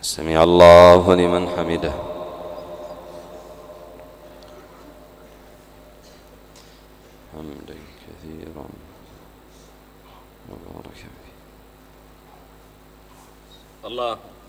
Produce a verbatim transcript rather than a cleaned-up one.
سمع الله لمن حمده. حمدا كثيرا مباركا فيه. الله